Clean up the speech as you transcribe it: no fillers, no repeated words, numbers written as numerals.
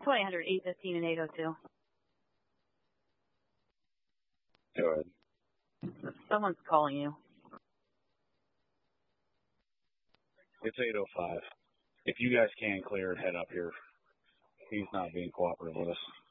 2000 815 and 802. Go ahead. Someone's calling you. It's 805. If you guys can clear and head up here, he's not being cooperative with us.